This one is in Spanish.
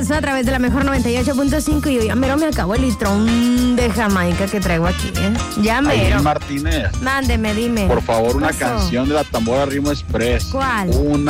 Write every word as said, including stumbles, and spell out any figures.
marzo a través de la mejor noventa y ocho punto cinco y yo ya mero me acabo el litrón de Jamaica que traigo aquí, ¿eh? Ya mero. Aileen Martínez. Mándeme, dime. Por favor, una ¿Qué pasó? canción de la Tambora Ritmo Express. ¿Cuál? Una